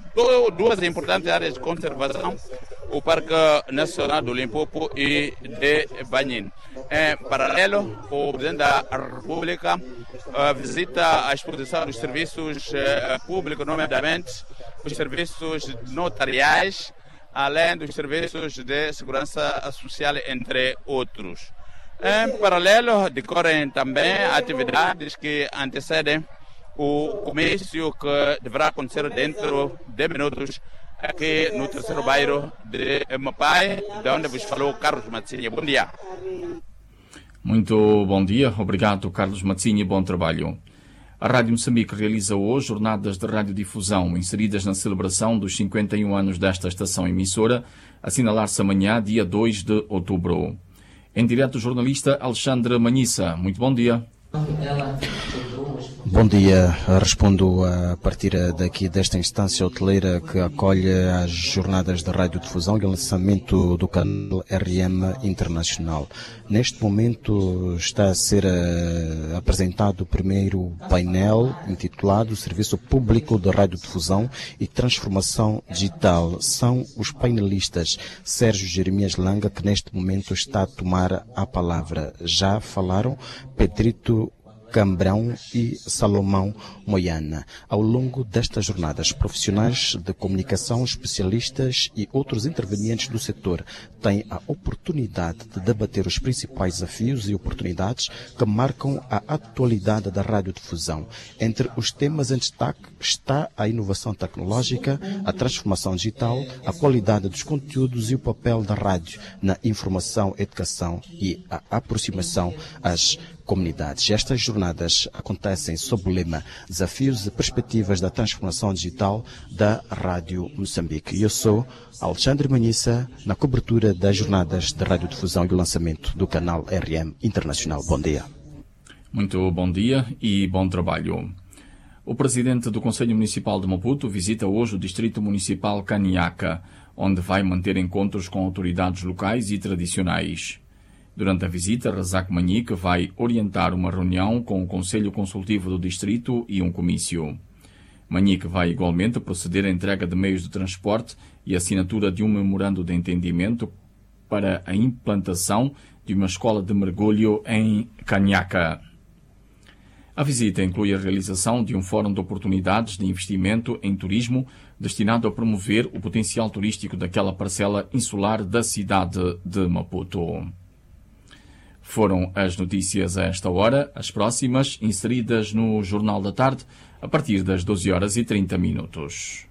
duas importantes áreas de conservação, o Parque Nacional do Limpopo e de Banhin. Em paralelo, o Presidente da República visita a exposição dos serviços públicos, nomeadamente os serviços notariais, além dos serviços de segurança social, entre outros. Em paralelo, decorrem também atividades que antecedem o comício que deverá acontecer dentro de minutos aqui no terceiro bairro de Mapai, de onde vos falou Carlos Matzinha. Bom dia. Muito bom dia. Obrigado, Carlos Matzinha. Bom trabalho. A Rádio Moçambique realiza hoje jornadas de radiodifusão inseridas na celebração dos 51 anos desta estação emissora, assinalar-se amanhã, dia 2 de outubro. Em direto, o jornalista Alexandre Manhissa. Muito bom dia. Bom dia. Respondo a partir daqui desta instância hoteleira que acolhe as jornadas de radiodifusão e o lançamento do canal RM Internacional. Neste momento está a ser apresentado o primeiro painel intitulado Serviço Público de Radiodifusão e Transformação Digital. São os painelistas Sérgio Jeremias Langa, que neste momento está a tomar a palavra. Já falaram Pedrito Cambrão e Salomão Moiana. Ao longo destas jornadas, profissionais de comunicação, especialistas e outros intervenientes do setor têm a oportunidade de debater os principais desafios e oportunidades que marcam a atualidade da radiodifusão. Entre os temas em destaque está a inovação tecnológica, a transformação digital, a qualidade dos conteúdos e o papel da rádio na informação, educação e a aproximação às comunidades. Estas jornadas acontecem sob o lema Desafios e Perspectivas da Transformação Digital da Rádio Moçambique. Eu sou Alexandre Manhissa, na cobertura das jornadas de radiodifusão e o lançamento do canal RM Internacional. Bom dia. Muito bom dia e bom trabalho. O presidente do Conselho Municipal de Maputo visita hoje o Distrito Municipal Caniaca, onde vai manter encontros com autoridades locais e tradicionais. Durante a visita, Razak Manique vai orientar uma reunião com o Conselho Consultivo do Distrito e um comício. Manique vai igualmente proceder à entrega de meios de transporte e assinatura de um memorando de entendimento para a implantação de uma escola de mergulho em Caniaca. A visita inclui a realização de um fórum de oportunidades de investimento em turismo destinado a promover o potencial turístico daquela parcela insular da cidade de Maputo. Foram as notícias a esta hora, as próximas inseridas no Jornal da Tarde, a partir das 12h30.